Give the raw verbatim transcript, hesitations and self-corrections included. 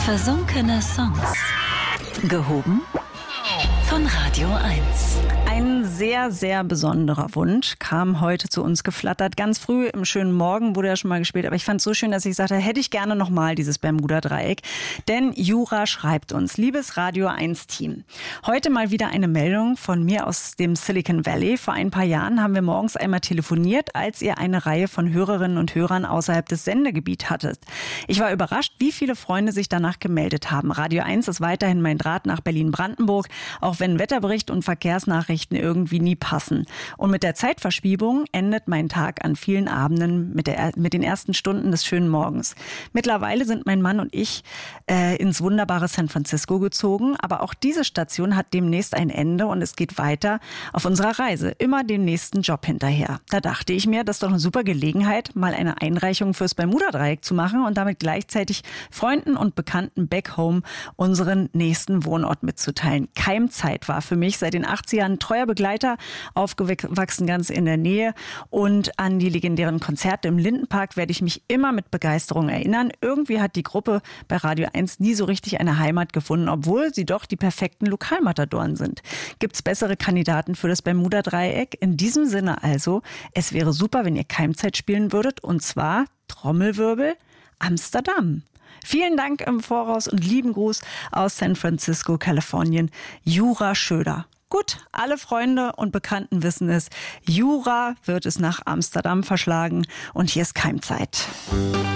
Versunkene Songs. Gehoben von Radio eins. Ein sehr, sehr besonderer Wunsch kam heute zu uns geflattert. Ganz früh im schönen Morgen wurde er schon mal gespielt. Aber ich fand es so schön, dass ich sagte, hätte ich gerne nochmal dieses Bermuda-Dreieck. Denn Jura schreibt uns, liebes Radio eins Team. Heute mal wieder eine Meldung von mir aus dem Silicon Valley. Vor ein paar Jahren haben wir morgens einmal telefoniert, als ihr eine Reihe von Hörerinnen und Hörern außerhalb des Sendegebiets hattet. Ich war überrascht, wie viele Freunde sich danach gemeldet haben. Radio eins ist weiterhin mein Draht nach Berlin-Brandenburg, auch wenn Wetterbericht und Verkehrsnachrichten irgendwie nie passen. Und mit der Zeitverschiebung endet mein Tag an vielen Abenden mit, der, mit den ersten Stunden des schönen Morgens. Mittlerweile sind mein Mann und ich äh, ins wunderbare San Francisco gezogen, aber auch diese Station hat demnächst ein Ende und es geht weiter auf unserer Reise, immer dem nächsten Job hinterher. Da dachte ich mir, das ist doch eine super Gelegenheit, mal eine Einreichung fürs Bermuda-Dreieck zu machen und damit gleichzeitig Freunden und Bekannten back home unseren nächsten Wohnort mitzuteilen. Keimzeit war für mich seit den achtzigern ein treuer Begleiter, aufgewachsen ganz in der Nähe, und an die legendären Konzerte im Lindenpark werde ich mich immer mit Begeisterung erinnern. Irgendwie hat die Gruppe bei Radio eins nie so richtig eine Heimat gefunden, obwohl sie doch die perfekten Lokalmatadoren sind. Gibt's bessere Kandidaten für das Bermuda-Dreieck? In diesem Sinne also, es wäre super, wenn ihr Keimzeit spielen würdet, und zwar, Trommelwirbel, Amsterdam. Vielen Dank im Voraus und lieben Gruß aus San Francisco, Kalifornien, Jura Schöder. Gut, alle Freunde und Bekannten wissen es. Jura wird es nach Amsterdam verschlagen und hier ist Keimzeit.